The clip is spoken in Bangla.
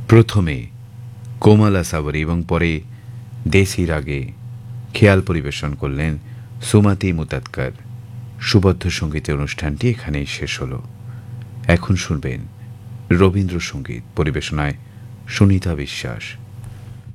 প্রথমে কোমালা সাবরি এবং পরে দেশি রাগে খেয়াল পরিবেশন করলেন সুমাতি মুতাতকার। সুবদ্ধ সঙ্গীতের অনুষ্ঠানটি এখানেই শেষ হলো। এখন শুনবেন রবীন্দ্রসঙ্গীত পরিবেশনায় সুনিতা বিশ্বাস।